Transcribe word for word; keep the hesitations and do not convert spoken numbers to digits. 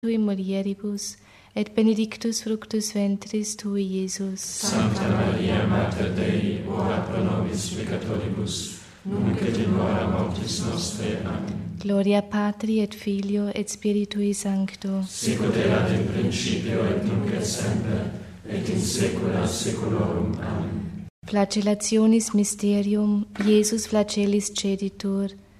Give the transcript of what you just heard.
tui mulieribus, et benedictus fructus ventris tui, Iesus. Sancta Maria, Mater Dei, ora pro nobis peccatoribus, nunc et in hora mortis nostrae. Amen. Gloria Patri et Filio et Spiritui Sancto. Sicut erat in principio et nunc et semper, et in saecula saeculorum. Amen. Flagellationis mysterium, Iesus flagellis ceditur,